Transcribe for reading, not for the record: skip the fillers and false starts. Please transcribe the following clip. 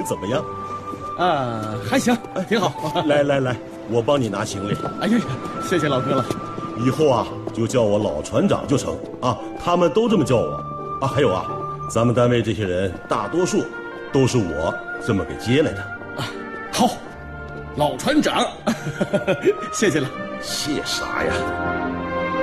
怎么样？ 还行，挺好。 来，我帮你拿行李。 哎呀，谢谢老哥了。 以后啊，就叫我老船长就成啊，他们都这么叫我啊。还有啊，咱们单位这些人大多数都是我这么给接来的。 好，老船长，谢谢了。 谢啥呀？